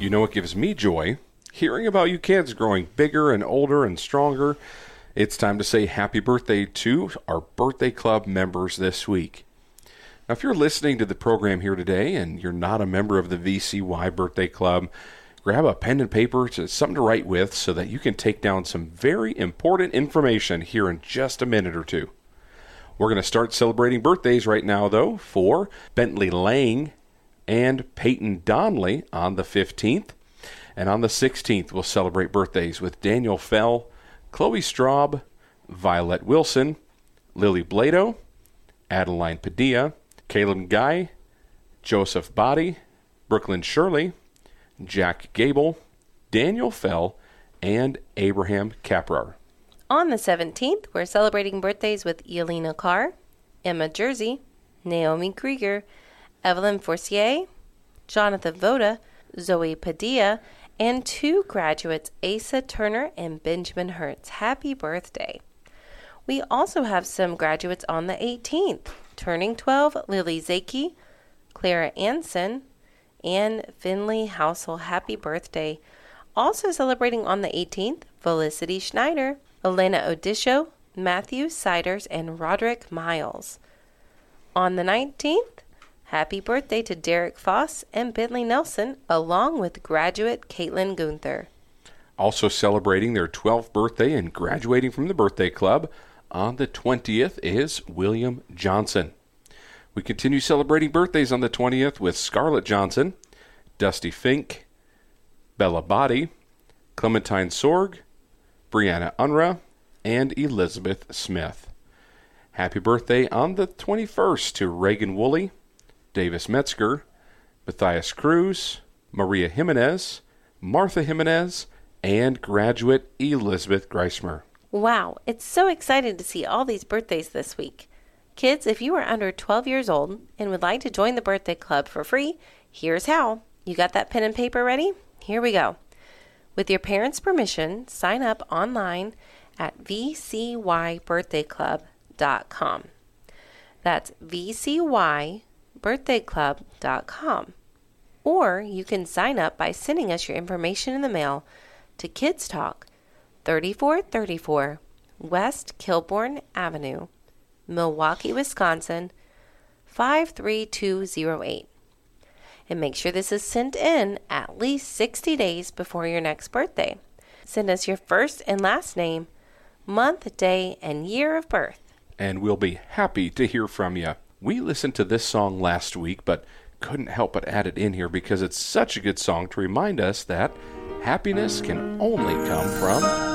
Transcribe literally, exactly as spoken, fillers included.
You know what gives me joy? Hearing about you kids growing bigger and older and stronger. It's time to say happy birthday to our birthday club members this week. Now, if you're listening to the program here today and you're not a member of the V C Y Birthday Club, grab a pen and paper, to something to write with so that you can take down some very important information here in just a minute or two. We're going to start celebrating birthdays right now, though, for Bentley Lang and Peyton Donnelly on the fifteenth. And on the sixteenth, we'll celebrate birthdays with Daniel Fell, Chloe Straub, Violet Wilson, Lily Blado, Adeline Padilla, Caleb Guy, Joseph Body, Brooklyn Shirley, Jack Gable, Daniel Fell, and Abraham Caprar. On the seventeenth, we're celebrating birthdays with Elena Carr, Emma Jersey, Naomi Krieger, Evelyn Forcier, Jonathan Voda, Zoe Padilla, and two graduates, Asa Turner and Benjamin Hertz. Happy birthday. We also have some graduates on the eighteenth. Turning twelve, Lily Zaki, Clara Anson, and Finley Housel. Happy birthday. Also celebrating on the eighteenth, Felicity Schneider, Elena Odisho, Matthew Siders, and Roderick Miles. On the nineteenth, happy birthday to Derek Foss and Bentley Nelson, along with graduate Caitlin Gunther. Also celebrating their twelfth birthday and graduating from the birthday club on the twentieth is William Johnson. We continue celebrating birthdays on the twentieth with Scarlett Johnson, Dusty Fink, Bella Body, Clementine Sorg, Brianna Unruh, and Elizabeth Smith. Happy birthday on the twenty-first to Reagan Woolley, Davis Metzger, Matthias Cruz, Maria Jimenez, Martha Jimenez, and graduate Elizabeth Greismer. Wow, it's so exciting to see all these birthdays this week. Kids, if you are under twelve years old and would like to join the birthday club for free, here's how. You got that pen and paper ready? Here we go. With your parents' permission, sign up online at v c y birthday club dot com. That's v c y birthday club dot com. Or you can sign up by sending us your information in the mail to Kids Talk, thirty-four thirty-four West Kilbourne Avenue, Milwaukee, Wisconsin, five three two zero eight. And make sure this is sent in at least sixty days before your next birthday. Send us your first and last name, month, day, and year of birth. And we'll be happy to hear from you. We listened to this song last week, but couldn't help but add it in here because it's such a good song to remind us that happiness can only come from